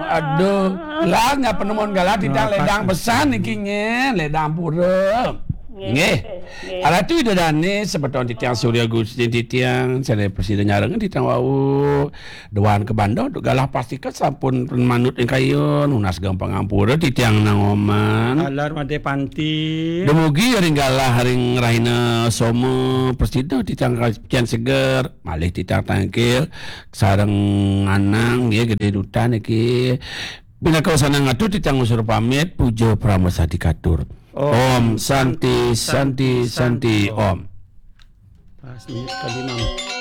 aduh. Lah ngapa penemon galah titang ledang besan iki ledang pura. Nggih. Ala tu dane sebeton titiang Surya Gusti titiang sare presiden nyarengan titiang wau doan ke Bandung galah pastikan sampun manut ing kayun unas gampang ampura titiang nang oman. Alar made panti. Dumugi ring galah ring rahina somo presiden titiang kacian seger malih titiang tangkil sareng anang nggih gede dutan iki. Bila kau sanang ngatur titiang usur pamit puja pramasa dikatur. Om Santi Santi Santi Om. Pas menit kelima.